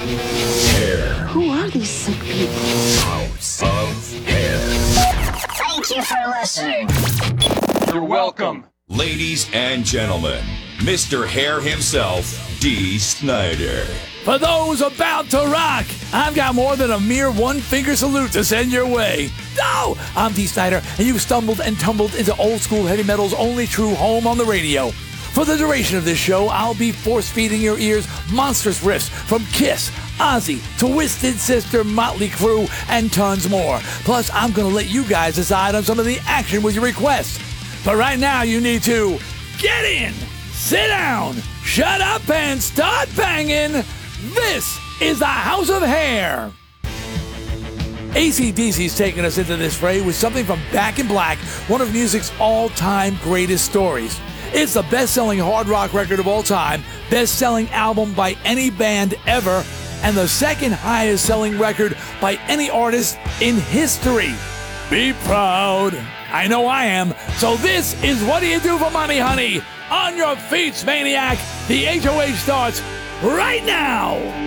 Hair. Who are these sick people? House of Hair. Thank you for listening. You're welcome. Ladies and gentlemen, Mr. Hair himself, D. Snyder. For those about to rock, I've got more than a mere one-finger salute to send your way. No! I'm D. Snyder, and you've stumbled and tumbled into old school heavy metal's only true home on the radio. For the duration of this show, I'll be force-feeding your ears monstrous riffs from Kiss, Ozzy, Twisted Sister, Motley Crue, and tons more. Plus, I'm going to let you guys decide on some of the action with your requests. But right now, you need to get in, sit down, shut up, and start banging. This is the House of Hair. AC/DC's taking us into this fray with something from Back in Black, one of music's all-time greatest stories. It's the best-selling hard rock record of all time, best-selling album by any band ever, and the second highest-selling record by any artist in history. Be proud. I know I am. So this is What Do You Do for Money, Honey? On your feet, Maniac. The HOH starts right now.